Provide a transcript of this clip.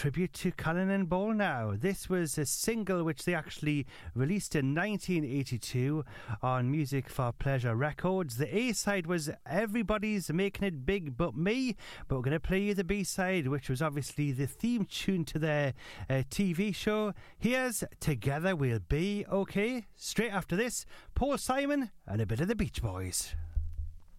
tribute to Colin and Ball now. This was a single which they actually released in 1982 on Music for Pleasure Records. The A-side was Everybody's Making It Big But Me, but we're going to play you the B-side, which was obviously the theme tune to their TV show. Here's Together We'll Be Okay. Straight after this, Paul Simon and a bit of the Beach Boys.